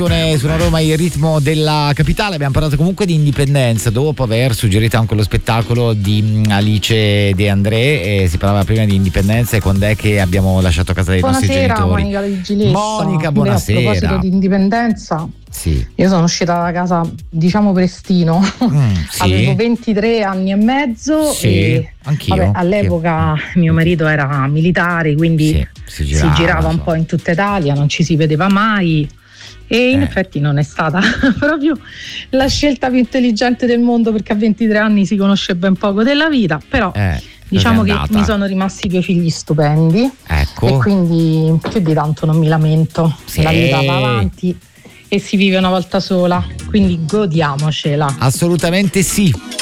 Su una Roma, il ritmo della capitale. Abbiamo parlato comunque di indipendenza dopo aver suggerito anche lo spettacolo di Alice De André, si parlava prima di indipendenza e quando è che abbiamo lasciato casa dei nostri genitori. Monica Vigilessa. Monica, buonasera. A proposito di indipendenza, sì. Io sono uscita da casa diciamo prestino, sì. Avevo 23 anni e mezzo, sì, e anch'io. vabbè, all'epoca mio marito era militare, quindi si girava un po' in tutta Italia, non ci si vedeva mai. E in effetti non è stata proprio la scelta più intelligente del mondo, perché a 23 anni si conosce ben poco della vita, però diciamo che mi sono rimasti 2 figli stupendi, ecco. E quindi più di tanto non mi lamento, la vita va avanti e si vive una volta sola, quindi godiamocela. Assolutamente sì.